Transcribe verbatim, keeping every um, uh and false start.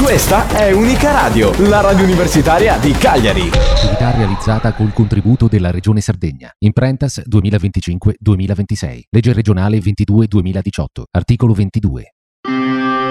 Questa è Unica Radio, la radio universitaria di Cagliari. Attività realizzata col contributo della Regione Sardegna. Imprentas duemilaventicinque duemilaventisei. Legge regionale ventidue duemiladiciotto. Articolo ventidue.